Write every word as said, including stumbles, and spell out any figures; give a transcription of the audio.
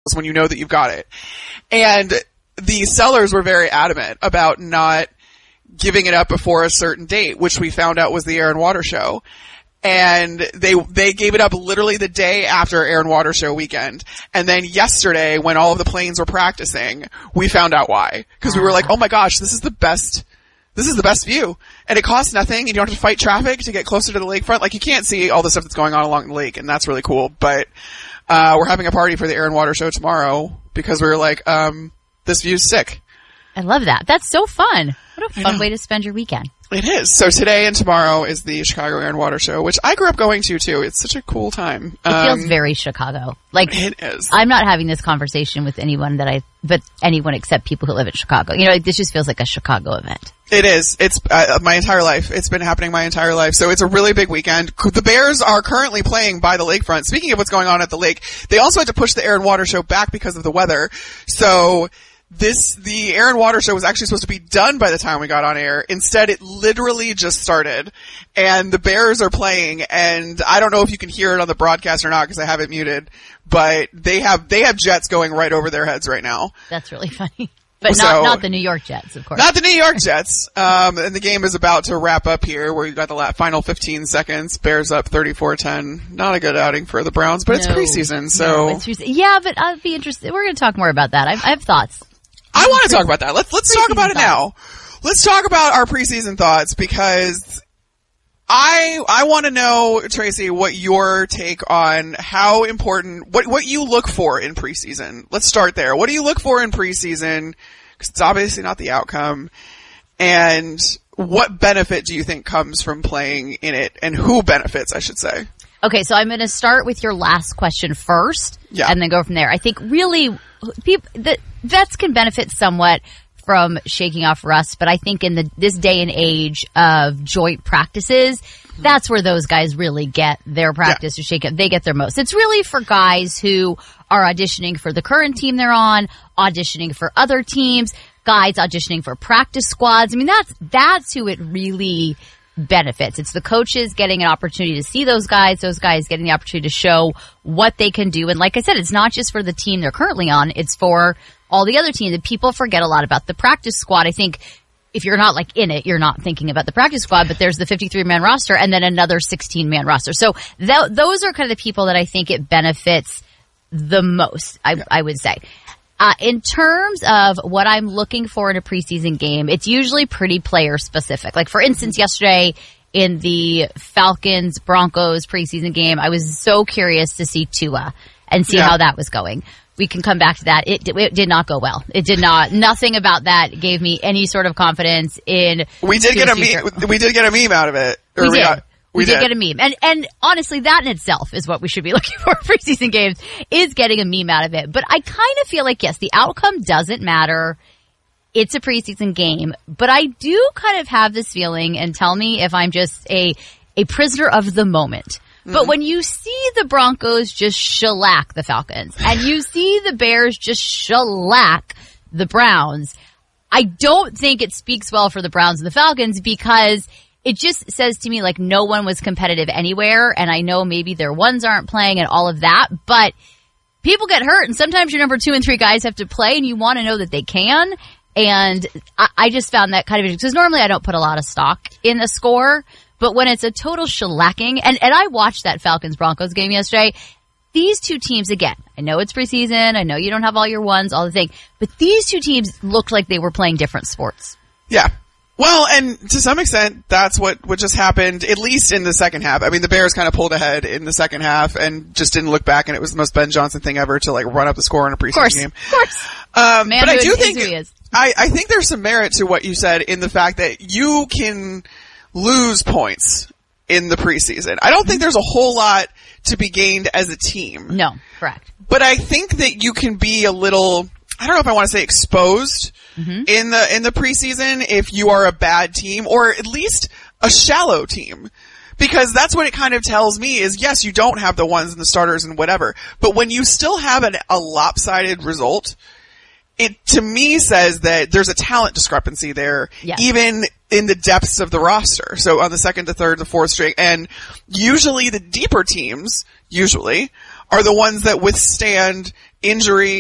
when you know that you've got it. And the sellers were very adamant about not giving it up before a certain date, which we found out was the Air and Water Show. And they, they gave it up literally the day after Air and Water Show weekend. And then yesterday, when all of the planes were practicing, we found out why. Cause we were like, oh my gosh, this is the best, this is the best view. And it costs nothing, and you don't have to fight traffic to get closer to the lakefront. Like, you can't see all the stuff that's going on along the lake, and that's really cool. But, uh, we're having a party for the Air and Water Show tomorrow because we were like, um, this view's sick. I love that. That's so fun. What a fun way to spend your weekend. It is. So today and tomorrow is the Chicago Air and Water Show, which I grew up going to too. It's such a cool time. It um, feels very Chicago. Like, it is. I'm not having this conversation with anyone that I, but anyone except people who live in Chicago. You know, like, this just feels like a Chicago event. It is. It's uh, my entire life. It's been happening my entire life. So it's a really big weekend. The Bears are currently playing by the lakefront. Speaking of what's going on at the lake, they also had to push the Air and Water Show back because of the weather. So This, the Air and Water Show was actually supposed to be done by the time we got on air. Instead, it literally just started. And the Bears are playing, and I don't know if you can hear it on the broadcast or not because I have it muted, but they have, they have jets going right over their heads right now. That's really funny. But so, not, not the New York Jets, of course. Not the New York Jets. Um, and the game is about to wrap up here where you got the la- final fifteen seconds. Bears up thirty-four ten. Not a good outing for the Browns, but no, it's preseason, so. No, it's preseason. Yeah, but I'd be interested. We're going to talk more about that. I've, I have thoughts. I want to talk about that. Let's, let's talk about it now. Let's talk about our preseason thoughts because I, I want to know, Tracy, what your take on how important, what, what you look for in preseason. Let's start there. What do you look for in preseason? Because it's obviously not the outcome. And what benefit do you think comes from playing in it, and who benefits, I should say? Okay, so I'm going to start with your last question first, yeah. and then go from there. I think really, people, the vets can benefit somewhat from shaking off rust, but I think in the this day and age of joint practices, that's where those guys really get their practice yeah. to shake up. They get their most. It's really for guys who are auditioning for the current team they're on, auditioning for other teams, guys auditioning for practice squads. I mean, that's that's who it really benefits. It's the coaches getting an opportunity to see those guys, those guys getting the opportunity to show what they can do. And like I said, it's not just for the team they're currently on, it's for all the other teams. And people forget a lot about the practice squad. I think if you're not like in it, you're not thinking about the practice squad, but there's the fifty-three man roster and then another sixteen man roster. So th- those are kind of the people that I think it benefits the most, I, yeah. I would say. Uh, in terms of what I'm looking for in a preseason game, it's usually pretty player specific. Like, for instance, yesterday in the Falcons Broncos preseason game, I was so curious to see Tua and see yeah. how that was going. We can come back to that. It, it did not go well. It did not. Nothing about that gave me any sort of confidence in. We did get a meme. We did get a meme out of it. Or we, we did. Got, We, we did. did get a meme. And, and honestly, that in itself is what we should be looking for in preseason games, is getting a meme out of it. But I kind of feel like, yes, the outcome doesn't matter. It's a preseason game. But I do kind of have this feeling, and tell me if I'm just a, a prisoner of the moment. Mm-hmm. But when you see the Broncos just shellac the Falcons, and you see the Bears just shellac the Browns, I don't think it speaks well for the Browns and the Falcons, because it just says to me like no one was competitive anywhere, and I know maybe their ones aren't playing and all of that, but people get hurt, and sometimes your number two and three guys have to play, and you want to know that they can, and I, I just found that kind of interesting, because normally I don't put a lot of stock in the score, but when it's a total shellacking, and, and I watched that Falcons-Broncos game yesterday, these two teams, again, I know it's preseason, I know you don't have all your ones, all the thing, but these two teams looked like they were playing different sports. Yeah. Well, and to some extent, that's what, what just happened, at least in the second half. I mean, the Bears kind of pulled ahead in the second half and just didn't look back, and it was the most Ben Johnson thing ever to, like, run up the score in a preseason of course, game. Of course, um, Man but I do is think, who he is. I, I think there's some merit to what you said in the fact that you can lose points in the preseason. I don't think there's a whole lot to be gained as a team. No, correct. But I think that you can be a little, I don't know if I want to say exposed, Mm-hmm. in the in the preseason if you are a bad team, or at least a shallow team, because that's what it kind of tells me is, yes, you don't have the ones and the starters and whatever, but when you still have an, a lopsided result, it to me says that there's a talent discrepancy there, yes. even in the depths of the roster. So on the second to third to fourth string, and usually the deeper teams usually are the ones that withstand injury